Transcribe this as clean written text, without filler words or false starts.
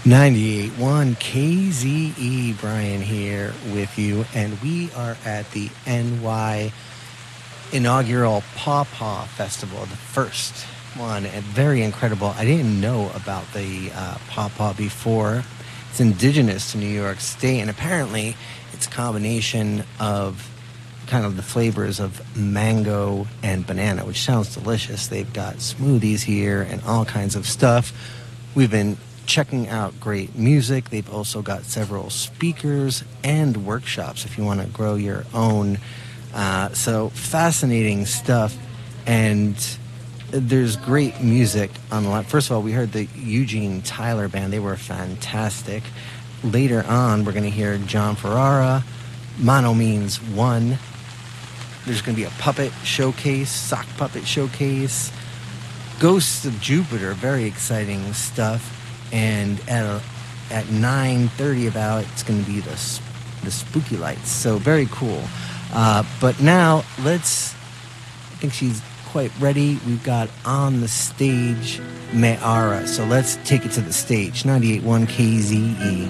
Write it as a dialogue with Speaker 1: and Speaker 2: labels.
Speaker 1: 98.1 KZE, Brian here with you, and we are at the NY inaugural Paw Paw Festival, the first one, and very incredible. I didn't know about the Paw Paw before. It's indigenous to New York State, and apparently it's a combination of kind of the flavors of mango and banana, which sounds delicious. They've got smoothies here and all kinds of stuff. We've been checking out great music. They've also got several speakers and workshops if you want to grow your own. So fascinating stuff. And there's great music on the line. First of all, we heard the Eugene Tyler Band. They were fantastic. Later on, we're going to hear John Ferrara, Mono Means One. There's going to be a puppet showcase, sock puppet showcase, Ghosts of Jupiter, very exciting stuff. And at 9:30 about, it's going to be the spooky lights. So very cool. But now I think she's quite ready. We've got on the stage Me'ara. So let's take it to the stage. 98.1 KZE.